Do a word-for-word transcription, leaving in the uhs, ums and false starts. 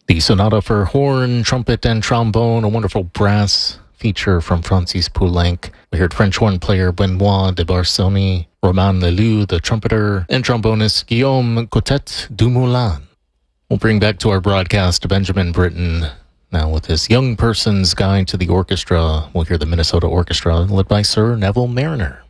The sonata for horn, trumpet, and trombone, a wonderful brass feature from Francis Poulenc. We heard French horn player Benoit de Barsoni, Romain Leloux, the trumpeter, and trombonist Guillaume Cotet Dumoulin. We'll bring back to our broadcast Benjamin Britten. Now with his Young Person's Guide to the Orchestra, we'll hear the Minnesota Orchestra led by Sir Neville Mariner.